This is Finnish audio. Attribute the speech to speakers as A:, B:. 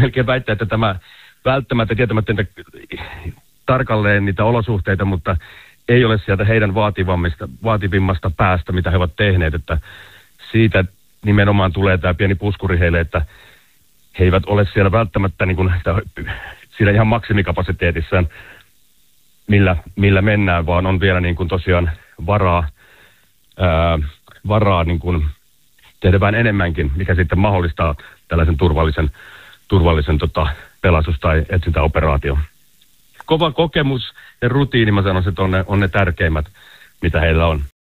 A: melkein väittää, että tämä välttämättä tietämättä tarkalleen niitä olosuhteita, mutta ei ole sieltä heidän vaativimmasta päästä, mitä he ovat tehneet, että siitä nimenomaan tulee tämä pieni puskuri heille, että he eivät ole siellä välttämättä niin kuin, siinä ihan maksimikapasiteetissaan, millä mennään, vaan on vielä niin kuin tosiaan varaa niin kuin tehdä vähän enemmänkin, mikä sitten mahdollistaa tällaisen turvallisen pelastus- tai etsintäoperaatio. Kova kokemus ja rutiini, mä sanoisin, että on ne tärkeimmät, mitä heillä on.